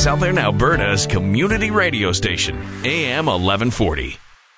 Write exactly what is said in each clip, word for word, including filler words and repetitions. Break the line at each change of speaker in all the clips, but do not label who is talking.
Southern Alberta's community radio station, A M eleven forty.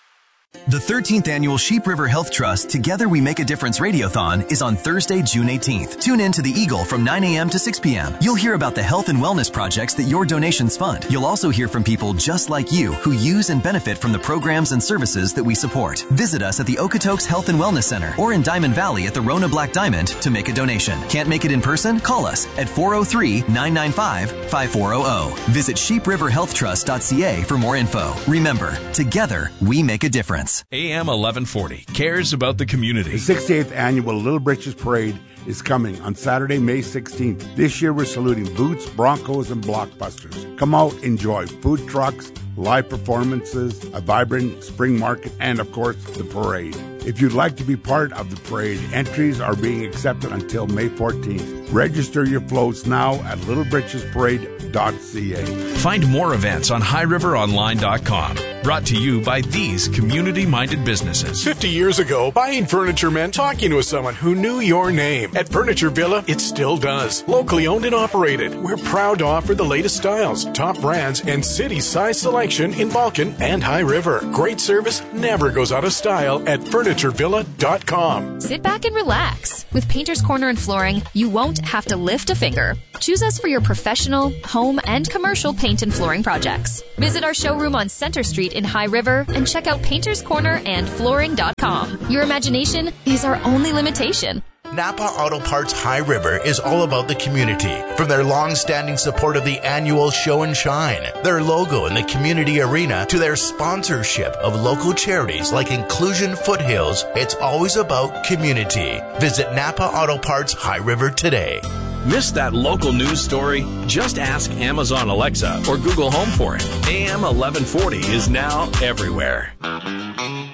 The thirteenth Annual Sheep River Health Trust Together We Make a Difference Radiothon is on Thursday, June eighteenth. Tune in to the Eagle from nine a.m. to six p.m. You'll hear about the health and wellness projects that your donations fund. You'll also hear from people just like you who use and benefit from the programs and services that we support. Visit us at the Okotoks Health and Wellness Center or in Diamond Valley at the Rona Black Diamond to make a donation. Can't make it in person? Call us at four oh three, nine nine five, five four hundred. Visit sheep river health trust dot c a for more info. Remember, together we make a difference.
A M eleven forty cares about the community.
The sixty-eighth Annual Little Britches Parade is coming on Saturday, May sixteenth. This year we're saluting Boots, Broncos, and Blockbusters. Come out, enjoy food trucks, live performances, a vibrant spring market, and of course, the parade. If you'd like to be part of the parade, entries are being accepted until May fourteenth. Register your floats now at little britches parade dot c a.
Find more events on high river online dot com. Brought to you by these community-minded businesses.
fifty years ago, buying furniture meant talking with someone who knew your name. At Furniture Villa, it still does. Locally owned and operated, we're proud to offer the latest styles, top brands, and city-size selection in Vulcan and High River. Great service never goes out of style at furniture villa dot com.
Sit back and relax. With Painter's Corner and Flooring, you won't have to lift a finger. Choose us for your professional, home, and commercial paint and flooring projects. Visit our showroom on Center Street in High River and check out painters corner and flooring dot com. Your imagination is our only limitation.
Napa Auto Parts High River is all about the community. From their long-standing support of the annual Show and Shine, their logo in the community arena, to their sponsorship of local charities like Inclusion Foothills, it's always about community. Visit Napa Auto Parts High River today.
Miss that local news story? Just ask Amazon Alexa or Google Home for it. A M eleven forty is now everywhere.